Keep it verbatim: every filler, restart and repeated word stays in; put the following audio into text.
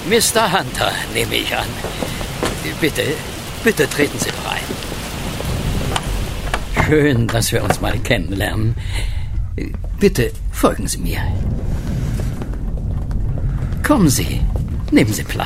Mister Hunter, nehme ich an. Bitte, bitte treten Sie doch ein. Schön, dass wir uns mal kennenlernen. Bitte folgen Sie mir. Kommen Sie, nehmen Sie Platz.